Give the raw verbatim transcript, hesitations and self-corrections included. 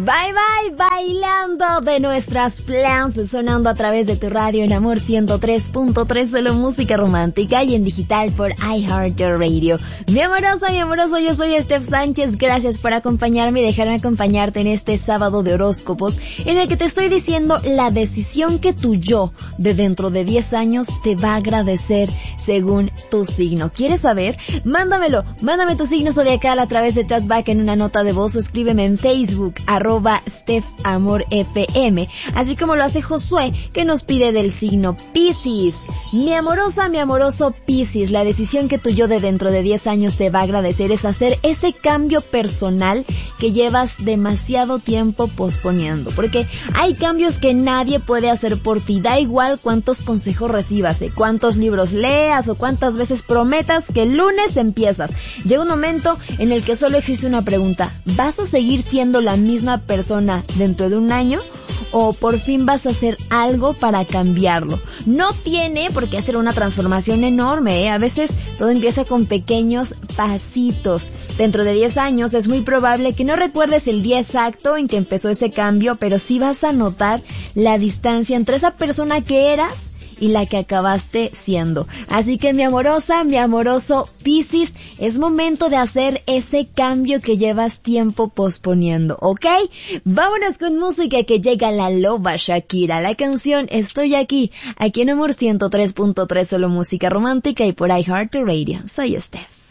Bye bye, bailando de nuestras plans, sonando a través de tu radio en Amor ciento tres punto tres, solo música romántica y en digital por iHeartRadio. Mi amorosa, mi amoroso, yo soy Steph Sánchez, gracias por acompañarme y dejarme acompañarte en este sábado de horóscopos, en el que te estoy diciendo la decisión que tu yo de dentro de diez años te va a agradecer según tu signo. ¿Quieres saber? Mándamelo, mándame tu signo zodiacal a través de chatback en una nota de voz o escríbeme en Facebook, arroba Steph Amor F M, así como lo hace Josué, que nos pide del signo Piscis. Mi amorosa, mi amoroso Piscis, la decisión que tu yo de dentro de diez años te va a agradecer es hacer ese cambio personal que llevas demasiado tiempo posponiendo, porque hay cambios que nadie puede hacer por ti, da igual cuántos consejos recibas, ¿eh? cuántos libros leas o cuántas veces prometas que el lunes empiezas. Llega un momento en el que solo existe una pregunta: ¿vas a seguir siendo la misma persona dentro de un año o por fin vas a hacer algo para cambiarlo? No tiene por qué hacer una transformación enorme, ¿eh? A veces todo empieza con pequeños pasitos. Dentro de diez años es muy probable que no recuerdes el día exacto en que empezó ese cambio, pero sí vas a notar la distancia entre esa persona que eras y la que acabaste siendo. Así que mi amorosa, mi amoroso Piscis, es momento de hacer ese cambio que llevas tiempo posponiendo, ¿ok? Vámonos con música, que llega la loba Shakira, la canción Estoy Aquí, aquí en Amor ciento tres punto tres, solo música romántica y por iHeartRadio. Soy Steph.